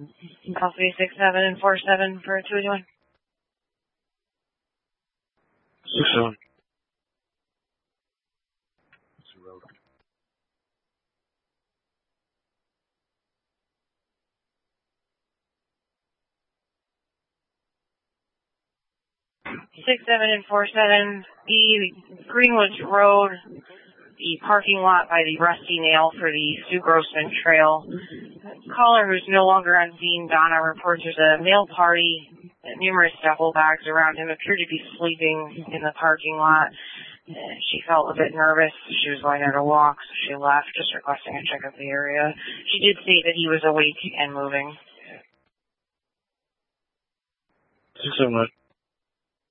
Coffee 67 and 47 for 281. 67. 67 and 47, the Greenwoods Road, the parking lot by the Rusty Nail for the Sue Grossman Trail. Caller who's no longer on scene, Donna, reports there's a male party, numerous duffel bags around him, appeared to be sleeping in the parking lot. She felt a bit nervous. She was going on a walk, so she left, just requesting a check of the area. She did say that he was awake and moving. 67.